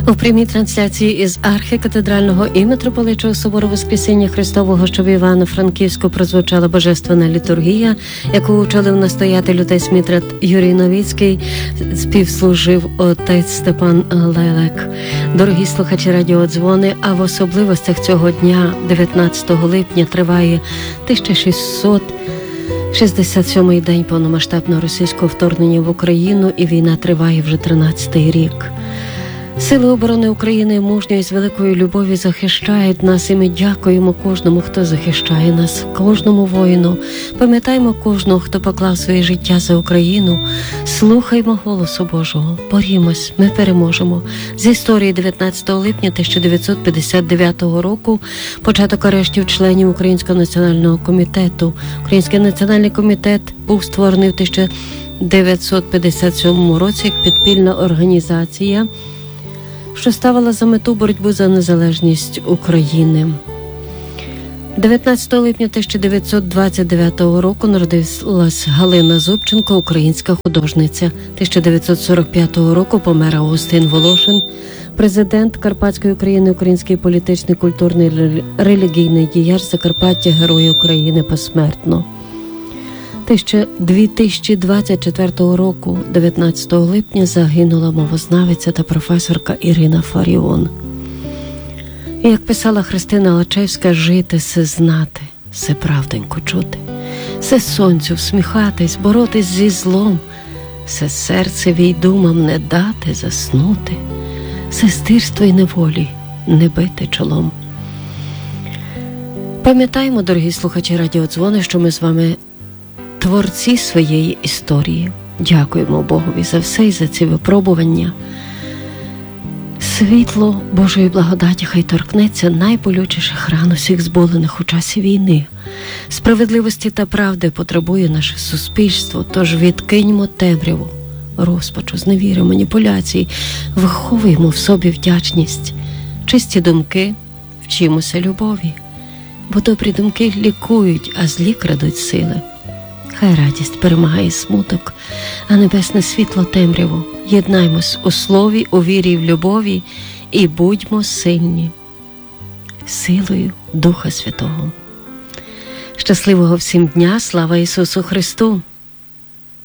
У прямій трансляції із архікатедрального і митрополичого собору Воскресіння Христового, що в Івано-Франківську, прозвучала божественна літургія, яку очолив настоятель отець Мітрат Юрій Новіцький, співслужив отець Степан Лелек. Дорогі слухачі радіодзвони, а в особливостях цього дня, 19 липня, триває 1667-й день повномасштабного російського вторгнення в Україну, і війна триває вже 13-й рік. Сили оборони України мужньо і з великою любов'ю захищають нас, і ми дякуємо кожному, хто захищає нас, кожному воїну. Пам'ятаємо кожного, хто поклав своє життя за Україну. Слухаймо голосу Божого. Борімось, ми переможемо. З історії 19 липня 1959 року початок арештів членів Українського національного комітету. Український національний комітет був створений в 1957 році як підпільна організація, що ставила за мету боротьбу за незалежність України. 19 липня 1929 року народилась Галина Зубченко, українська художниця. 1945 року помер Августин Волошин, президент Карпатської України, український політичний, культурний, релігійний діяч, Закарпаття, Герой України посмертно. 2024 року, 19 липня, загинула мовознавиця та професорка Ірина Фаріон. І як писала Христина Лачевська, жити – се знати, се правденько чути, се сонцю всміхатись, боротись зі злом, се серцеві й думам не дати заснути, се стирства й неволі не бити чолом. Пам'ятаємо, дорогі слухачі радіодзвони, що ми з вами творці своєї історії. Дякуємо Богові за все і за ці випробування. Світло Божої благодаті хай торкнеться найболючіших ран усіх зболених у часі війни. Справедливості та правди потребує наше суспільство, тож відкиньмо темряву, розпачу, зневіри, маніпуляцій, виховуємо в собі вдячність, чисті думки, вчимося любові, бо добрі думки лікують, а злі крадуть сили. Хай радість перемагає смуток, а небесне світло темряву. Єднаймось у слові, у вірі і в любові і будьмо сильні силою Духа Святого. Щасливого всім дня! Слава Ісусу Христу!